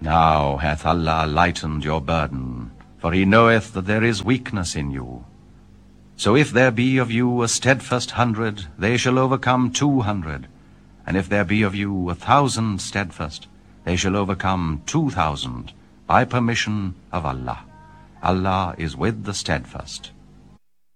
Now hath Allah lightened your burden, for he knoweth that there is weakness in you. So if there be of you a steadfast 100, they shall overcome 200. And if there be of you 1,000 steadfast, they shall overcome 2,000, by permission of Allah. Allah is with the steadfast.